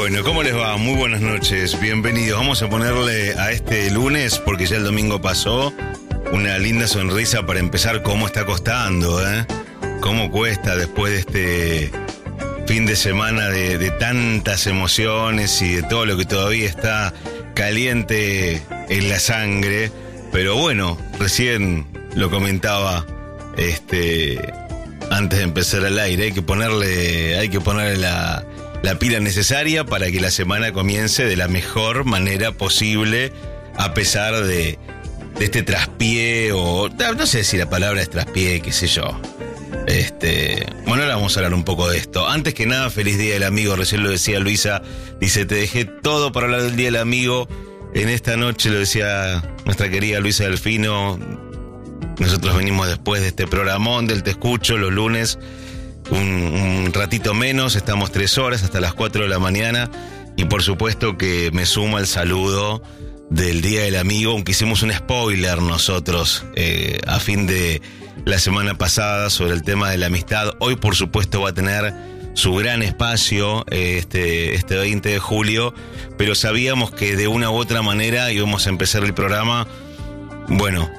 Bueno, ¿cómo les va? Muy buenas noches, bienvenidos. Vamos a ponerle a este lunes, porque ya el domingo pasó, una linda sonrisa para empezar. ¿Cómo está costando, cómo cuesta después de este fin de semana de tantas emociones y de todo lo que todavía está caliente en la sangre? Pero bueno, recién lo comentaba antes de empezar al aire, hay que ponerle la pila necesaria para que la semana comience de la mejor manera posible, a pesar de este traspié, o no sé si la palabra es traspié, qué sé yo. Bueno, ahora vamos a hablar un poco de esto. Antes que nada, feliz Día del Amigo. Recién lo decía Luisa, dice, te dejé todo para hablar del Día del Amigo. En esta noche, lo decía nuestra querida Luisa Delfino, nosotros venimos después de este programón del Te Escucho los lunes, un ratito menos, estamos 3 horas hasta las 4 de la mañana, y por supuesto que me sumo al saludo del Día del Amigo, aunque hicimos un spoiler nosotros a fin de la semana pasada sobre el tema de la amistad. Hoy por supuesto va a tener su gran espacio este 20 de julio, pero sabíamos que de una u otra manera íbamos a empezar el programa, bueno,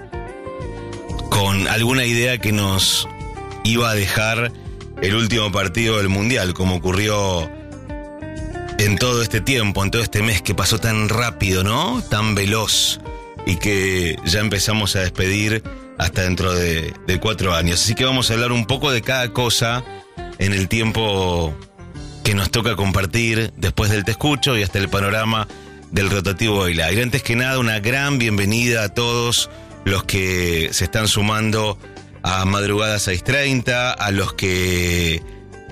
con alguna idea que nos iba a dejar el último partido del Mundial, como ocurrió en todo este tiempo, en todo este mes que pasó tan rápido, ¿no? Tan veloz, y que ya empezamos a despedir hasta dentro de 4 años. Así que vamos a hablar un poco de cada cosa en el tiempo que nos toca compartir después del Te Escucho y hasta el panorama del rotativo del aire. Antes que nada, una gran bienvenida a todos los que se están sumando a Madrugada 6:30, a los que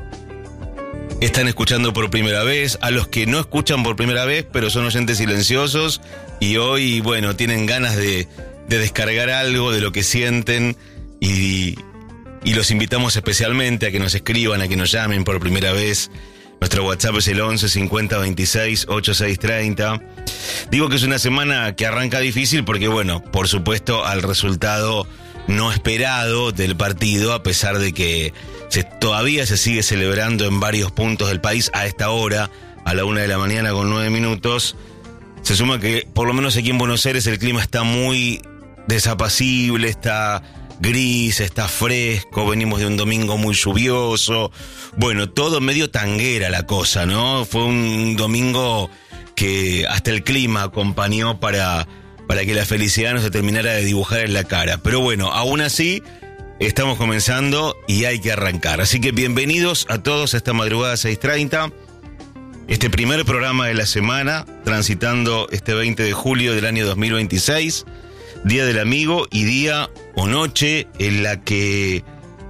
están escuchando por primera vez, a los que no escuchan por primera vez, pero son oyentes silenciosos y hoy, bueno, tienen ganas de descargar algo de lo que sienten, y los invitamos especialmente a que nos escriban, a que nos llamen por primera vez. Nuestro WhatsApp es el 11 50 26 8630. Digo que es una semana que arranca difícil porque, bueno, por supuesto, al resultado no esperado del partido, a pesar de que todavía se sigue celebrando en varios puntos del país a esta hora, a la 1 de la mañana con 9 minutos, se suma que, por lo menos aquí en Buenos Aires, el clima está muy desapacible, está gris, está fresco, venimos de un domingo muy lluvioso, bueno, todo medio tanguera la cosa, ¿no? Fue un domingo que hasta el clima acompañó para que la felicidad no se terminara de dibujar en la cara. Pero bueno, aún así, estamos comenzando y hay que arrancar. Así que bienvenidos a todos a esta madrugada 6:30, este primer programa de la semana, transitando este 20 de julio del año 2026, Día del Amigo, y día o noche en la que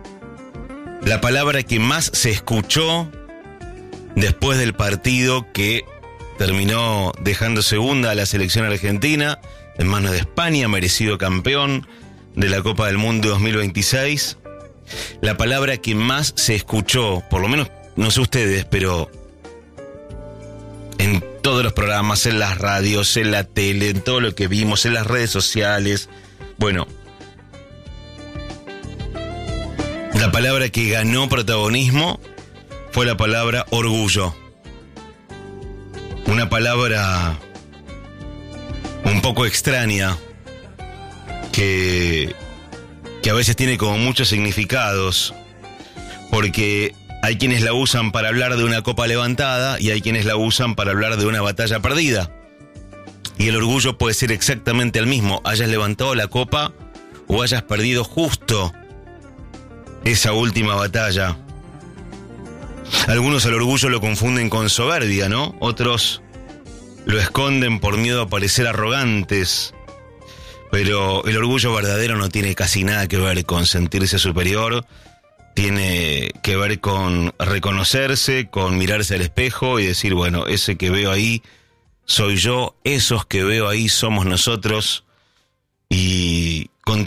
la palabra que más se escuchó después del partido que terminó dejando segunda a la selección argentina en manos de España, merecido campeón de la Copa del Mundo 2026. La palabra que más se escuchó, por lo menos no sé ustedes, pero en todos los programas, en las radios, en la tele, en todo lo que vimos, en las redes sociales, bueno, la palabra que ganó protagonismo fue la palabra orgullo. Una palabra un poco extraña, que a veces tiene como muchos significados, porque hay quienes la usan para hablar de una copa levantada y hay quienes la usan para hablar de una batalla perdida. Y el orgullo puede ser exactamente el mismo, hayas levantado la copa o hayas perdido justo esa última batalla. Algunos al orgullo lo confunden con soberbia, ¿no? Otros lo esconden por miedo a parecer arrogantes. Pero el orgullo verdadero no tiene casi nada que ver con sentirse superior. Tiene que ver con reconocerse, con mirarse al espejo y decir, bueno, ese que veo ahí soy yo, esos que veo ahí somos nosotros. Y con